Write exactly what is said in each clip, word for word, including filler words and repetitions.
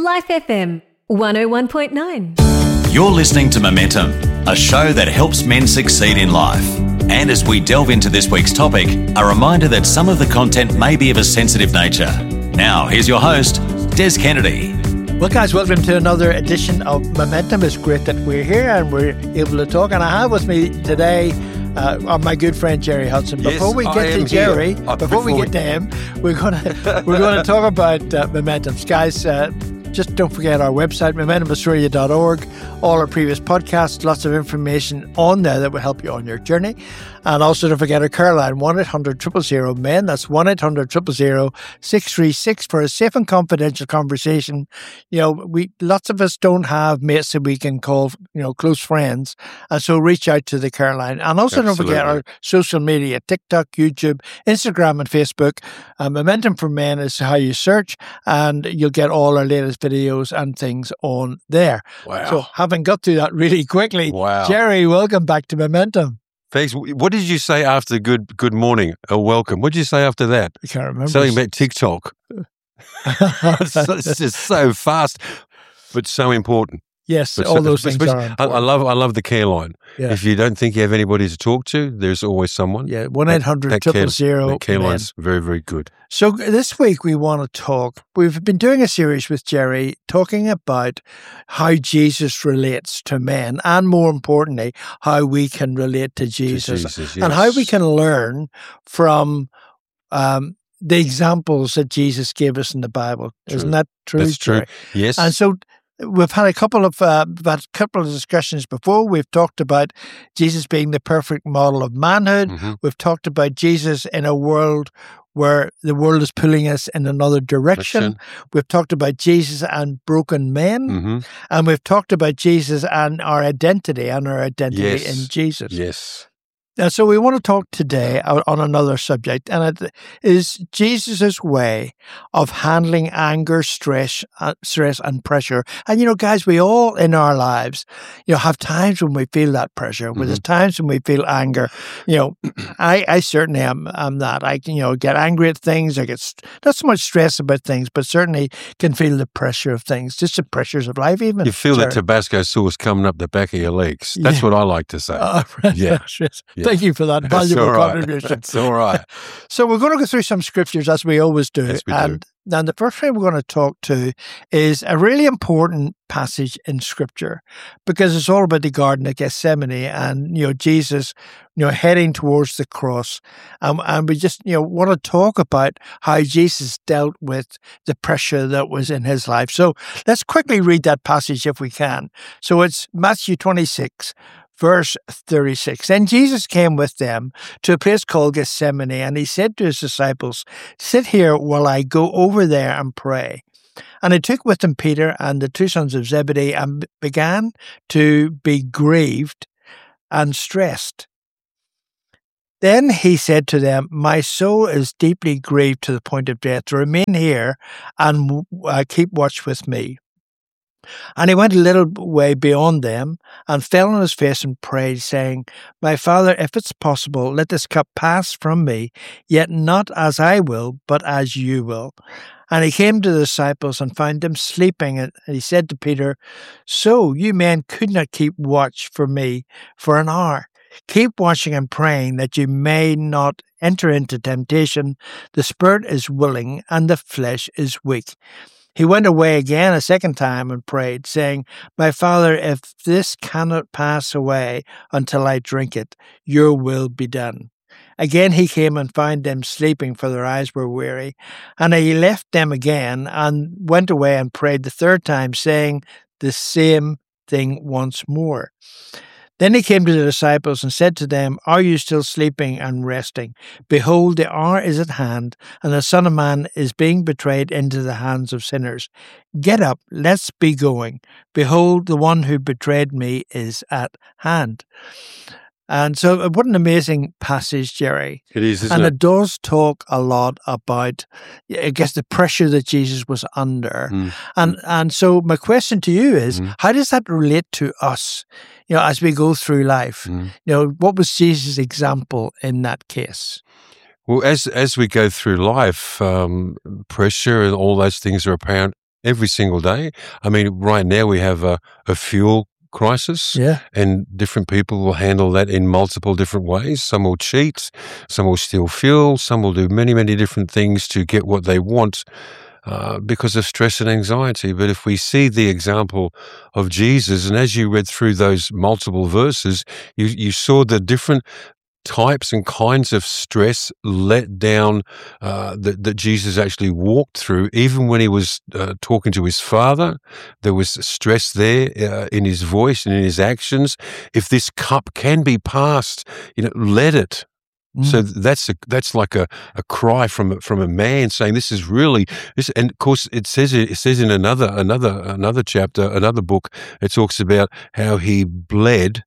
Life F M, one oh one point nine. You're listening to Momentum, a show that helps men succeed in life. And as we delve into this week's topic, a reminder that some of the content may be of a sensitive nature. Now, here's your host, Des Kennedy. Well, guys, welcome to another edition of Momentum. It's great that we're here and we're able to talk. And I have with me today uh, my good friend Jerry Hudson. Yes, before we I get to am Jerry, here. Uh, before, we before get to him, we're gonna we're gonna talk about uh, Momentum, guys. Uh, Just don't forget our website, momentum australia dot org. All our previous podcasts, lots of information on there that will help you on your journey. And also don't forget our care line, one eight hundred, zero zero zero, men. That's one eight hundred, zero zero zero, six three six for a safe and confidential conversation. You know, we lots of us don't have mates that we can call, you know, close friends. And so reach out to the care line. And also Absolutely. don't forget our social media, TikTok, YouTube, Instagram, and Facebook. Uh, Momentum for Men is how you search, and you'll get all our latest videos and things on there. Wow. So having got through that really quickly, Wow. Jerry, welcome back to Momentum. Thanks. What did you say after good good morning or welcome? What did you say after that? I can't remember. Something about TikTok. it's, it's just so fast, but so important. Yes, But all so- those things especially- are I, important. I love I love the care line. Yeah. If you don't think you have anybody to talk to, there's always someone. Yeah, one eight hundred, That zero care, zero zero. that care line's very, very good. So this week we want to talk, we've been doing a series with Jerry talking about how Jesus relates to men, and more importantly, how we can relate to Jesus, Jesus, and how we yes. can learn from um, the examples that Jesus gave us in the Bible. True. Isn't that true? That's true. Jerry? Yes. And so we've had a couple of uh, we've had a couple of discussions before. We've talked about Jesus being the perfect model of manhood. Mhm. We've talked about Jesus in a world where the world is pulling us in another direction. Direction. We've talked about Jesus and broken men, Mhm. and we've talked about Jesus and our identity and our identity Yes. in Jesus. Yes. And so we want to talk today o- on another subject, and it is Jesus' way of handling anger, stress, uh, stress, and pressure. And you know, guys, we all in our lives, you know, have times when we feel that pressure. When there's times when we feel anger. You know, I, I certainly am, am that. I can, you know, get angry at things. I get st- not so much stressed about things, but certainly can feel the pressure of things, just the pressures of life. Even You feel Sorry. that Tabasco sauce coming up the back of your legs. That's Yeah. what I like to say. Uh, Yeah. yes. Yeah. Thank you for that That's valuable all right. contribution. That's all right. So we're going to go through some scriptures as we always do. Yes, we do. and then the first thing we're going to talk to is a really important passage in scripture, because it's all about the Garden of Gethsemane and, you know, Jesus, you know, heading towards the cross. Um, and we just, you know, want to talk about how Jesus dealt with the pressure that was in his life. So let's quickly read that passage if we can. So it's Matthew twenty-six, verse thirty-six. Then Jesus came with them to a place called Gethsemane, and he said to his disciples, "Sit here while I go over there and pray." And he took with him Peter and the two sons of Zebedee and began to be grieved and stressed. Then he said to them, "My soul is deeply grieved to the point of death. Remain here and uh, keep watch with me." And he went a little way beyond them and fell on his face and prayed, saying, "My Father, if it's possible, let this cup pass from me, yet not as I will, but as you will." And he came to the disciples and found them sleeping. And he said to Peter, "So you men could not keep watch for me for an hour. Keep watching and praying that you may not enter into temptation. The spirit is willing and the flesh is weak." He went away again a second time and prayed, saying, "My Father, if this cannot pass away until I drink it, your will be done." Again he came and found them sleeping, for their eyes were weary. And he left them again and went away and prayed the third time, saying the same thing once more. Then he came to the disciples and said to them, "Are you still sleeping and resting? Behold, the hour is at hand, and the Son of Man is being betrayed into the hands of sinners. Get up, let's be going. Behold, the one who betrayed me is at hand." And so uh, what an amazing passage, Jerry. It is, isn't And it? it does talk a lot about, I guess, the pressure that Jesus was under. Mm. And and so my question to you is, Mm. how does that relate to us, you know, as we go through life? Mm. You know, what was Jesus' example in that case? Well, as as we go through life, um, pressure and all those things are apparent every single day. I mean, right now we have a, a fuel crisis, Yeah. and different people will handle that in multiple different ways. Some will cheat, some will steal fuel, some will do many, many different things to get what they want uh, because of stress and anxiety. But if we see the example of Jesus, and as you read through those multiple verses, you, you saw the different types and kinds of stress let down uh, that, that Jesus actually walked through. Even when he was uh, talking to his Father, there was stress there uh, in his voice and in his actions. If this cup can be passed, you know, let it. Mm. So that's a, that's like a, a cry from from a man saying, "This is really this." And of course, it says it says in another another another chapter, another book, it talks about how he bled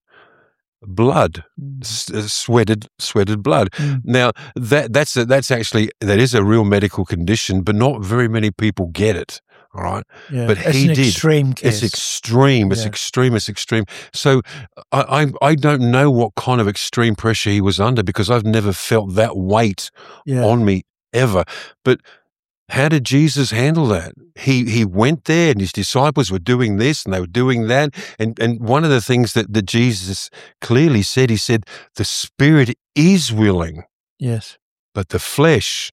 blood, s- sweated, sweated blood. Mm. Now that that's a, that's actually that is a real medical condition, but not very many people get it. All right, Yeah. but It's he an did. extreme case. It's extreme. It's Yeah. extreme. It's extreme. So I, I I don't know what kind of extreme pressure he was under, because I've never felt that weight Yeah. on me ever. But how did Jesus handle that? He he went there, and his disciples were doing this and they were doing that. And and one of the things that, that Jesus clearly said, he said, the spirit is willing, Yes. but the flesh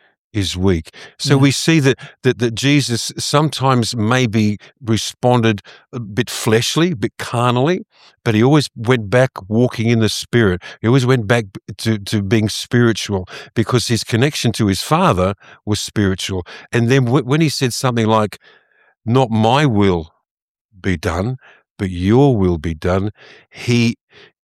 is weak. So Yeah. we see that, that that Jesus sometimes maybe responded a bit fleshly, a bit carnally, but he always went back walking in the spirit. He always went back to, to being spiritual, because his connection to his Father was spiritual. And then w- when he said something like, "Not my will be done, but your will be done," he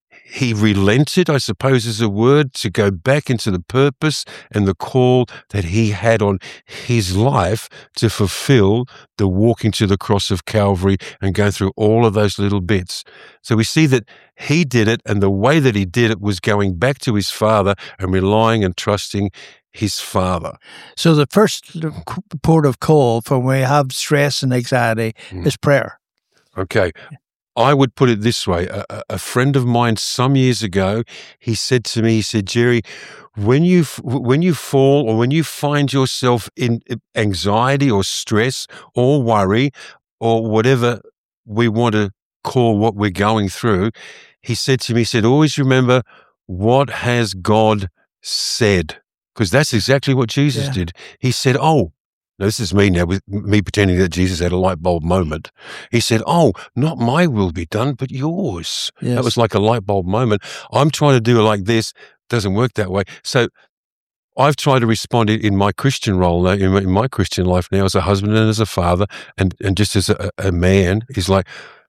he relented, I suppose is a word, to go back into the purpose and the call that he had on his life to fulfill the walking to the cross of Calvary and going through all of those little bits. So we see that he did it, and the way that he did it was going back to his Father and relying and trusting his Father. So the first port of call for when we have stress and anxiety Mm. is prayer. Okay. I would put it this way. A, a- a friend of mine some years ago, he said to me, he said, "Jerry, when you f- when you fall, or when you find yourself in anxiety or stress or worry or whatever we want to call what we're going through," he said to me, he said, "always remember, what has God said?" Because that's exactly what Jesus Yeah. did. He said, "Oh," now this is me now, with me pretending that Jesus had a light bulb moment. He said, "Oh, not my will be done, but yours." Yes. That was like a light bulb moment. I'm trying to do it like this. Doesn't work that way. So I've tried to respond in in my Christian role now, in my, in my Christian life now, as a husband and as a father, and, and just as a, a man, is like,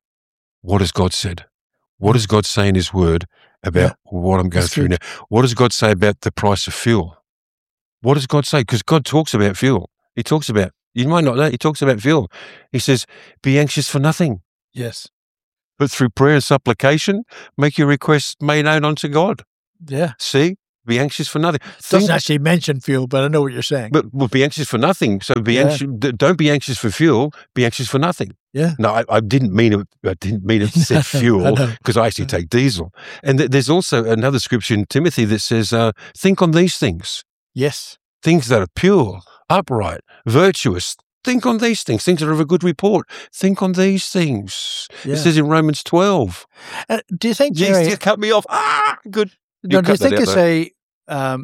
what has God said? What does God say in his word about what I'm going That's through good. now? What does God say about the price of fuel? What does God say? Because God talks about fuel. He talks about, you might not know, he talks about fuel. He says, "Be anxious for nothing, Yes. but through prayer and supplication, make your requests made known unto God." Yeah. See? Be anxious for nothing. Doesn't Think- actually mention fuel, but I know what you're saying. But well, be anxious for nothing. So be Yeah. anxious. d- Don't be anxious for fuel. Be anxious for nothing. Yeah. No, I, I didn't mean it. I didn't mean it said I fuel, know. because I actually take diesel. And th- there's also another scripture in Timothy that says, uh, "Think on these things, Yes. things that are pure, upright, virtuous. Think on these things, things that are of a good report. Think on these things." Yeah. It says in Romans twelve. Uh, do you think, Jesus, Jerry, you cut me off. Ah, good. no, You do you cut that think out, it's though. a um,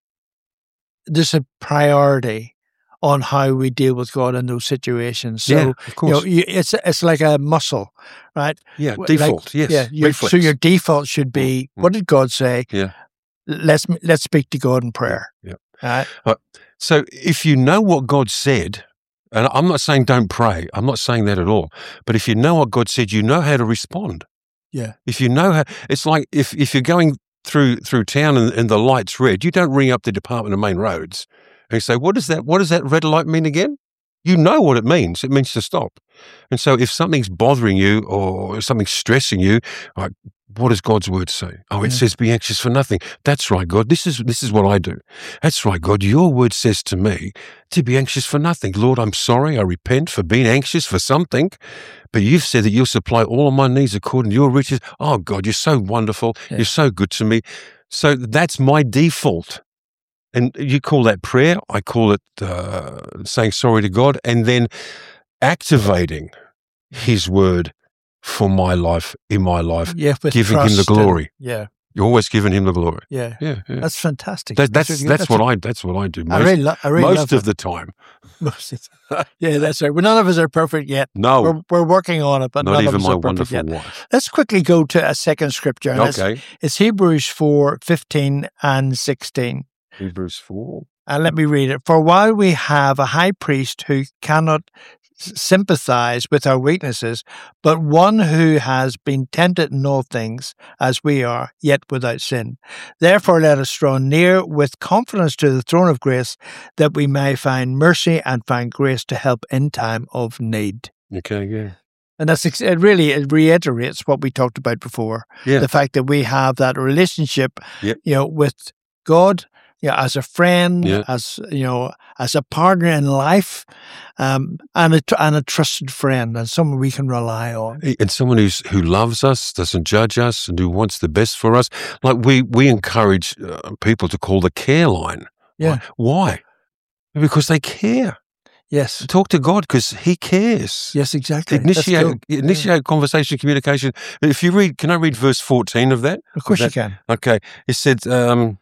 there's a priority on how we deal with God in those situations? So, Yeah, of you know, course. you, it's it's like a muscle, right? Yeah, Like- default. yes. Yeah. Your, Reflex. so your default should be, Mm. what did God say? Yeah. Let's let's speak to God in prayer. Yeah. Right? So if you know what God said, and I'm not saying don't pray, I'm not saying that at all, but if you know what God said, you know how to respond. Yeah. If you know how, it's like if, if you're going through through town and, and the light's red, you don't ring up the Department of Main Roads and you say, what does that, what does that red light mean again? You know what it means. It means to stop. And so if something's bothering you or something's stressing you, like, what does God's word say? Oh, it Yeah. says, "Be anxious for nothing." That's right, God. This is this is what I do. That's right, God. Your word says to me to be anxious for nothing. Lord, I'm sorry. I repent for being anxious for something, but you've said that you'll supply all of my needs according to your riches. Oh, God, you're so wonderful. Yeah. You're so good to me. So that's my default. And you call that prayer. I call it uh, saying sorry to God. And then activating his word for my life, in my life, Yeah, with giving him the trust and- glory. yeah, You're always giving him the glory. yeah. Yeah, yeah. That's fantastic. That, that's really that's, good. what I that's what I do I most, really, lo- I really most love of it. the time. Most of the- yeah, that's right. Well, none of us are perfect yet. No, We're, we're working on it, but not none even of us my are perfect wonderful yet. wife. Let's quickly go to a second scripture. and it's- Okay, It's Hebrews four, fifteen and sixteen. Hebrews four. And let me read it. For while we have a high priest who cannot s- sympathize with our weaknesses, but one who has been tempted in all things as we are, yet without sin. Therefore, let us draw near with confidence to the throne of grace, that we may find mercy and find grace to help in time of need. Okay, yeah, And that's ex- it really it reiterates what we talked about before. yeah, The fact that we have that relationship, Yep. you know, with God, you know, as a friend, Yeah. as you know, as a partner in life, um, and a tr- and a trusted friend, and someone we can rely on. and someone who's who loves us, doesn't judge us, and who wants the best for us. Like we we encourage uh, people to call the care line. Yeah. Why? Because they care. Yes, Talk to God because He cares. yes, exactly. That's Initiate cool. initiate conversation, communication. If you read, can I read verse fourteen of that? Of course, that- you can. Okay, it said. Um,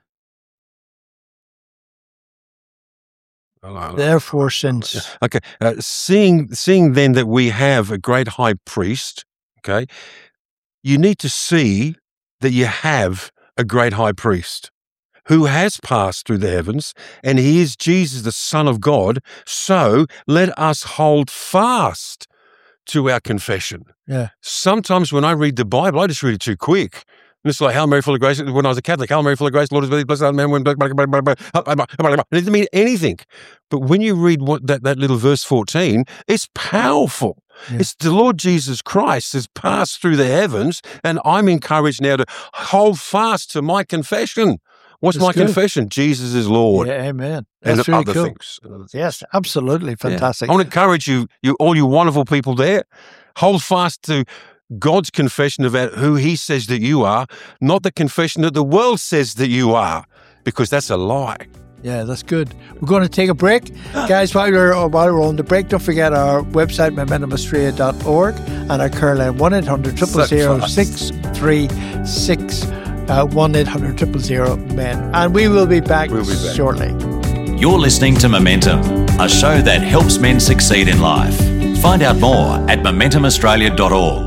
Therefore, since Okay, uh, seeing seeing then that we have a great high priest, okay, you need to see that you have a great high priest who has passed through the heavens, and he is Jesus, the Son of God. So let us hold fast to our confession. yeah, Sometimes when I read the Bible, I just read it too quick. And it's like, Hail Mary, full of grace. When I was a Catholic, Hail Mary, full of grace, Lord is with thee, blessed art thou among women. It doesn't mean anything. But when you read what that, that little verse fourteen, it's powerful. Yeah. It's the Lord Jesus Christ has passed through the heavens, and I'm encouraged now to hold fast to my confession. What's That's my good. confession? Jesus is Lord. yeah, amen. and That's really other cool. things. Yes, absolutely Yeah. fantastic. I want to encourage you, you, all you wonderful people there, hold fast to God's confession about who He says that you are, not the confession that the world says that you are, because that's a lie. Yeah, that's good. We're going to take a break. Guys, while we're, while we're on the break, don't forget our website, momentum australia dot org, and our care line, one eight hundred, zero zero zero, six three six, uh, one eight hundred, zero zero zero, men. And we will be back, We'll be back. shortly. You're listening to Momentum, a show that helps men succeed in life. Find out more at momentum australia dot org.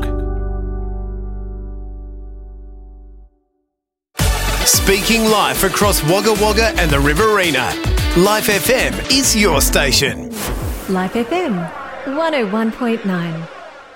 Speaking live across Wagga Wagga and the Riverina. Life F M is your station. Life F M one oh one point nine.